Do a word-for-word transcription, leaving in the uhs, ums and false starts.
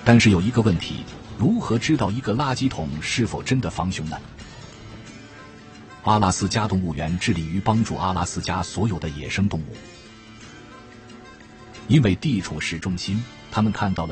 但是有一个问题，如何知道一个垃圾桶是否真的防熊呢？阿拉斯加动物园致力于帮助阿拉斯加所有的野生动物。因为地处市中心，他们看到了